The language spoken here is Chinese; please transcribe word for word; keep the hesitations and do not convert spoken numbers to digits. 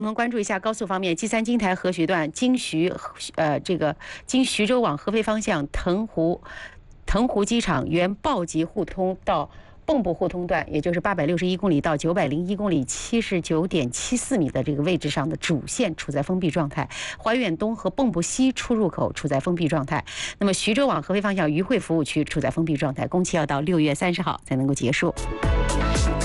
我们关注一下高速方面， G 三京台合徐段经徐呃这个经徐州往合肥方向腾湖腾湖机场原报吉互通到蚌埠互通段，也就是八百六十一公里到九百零一公里七十九点七四米的这个位置上的主线处在封闭状态，怀远东和蚌埠西出入口处在封闭状态。那么徐州往合肥方向渝汇服务区处在封闭状态，工期要到六月三十号才能够结束。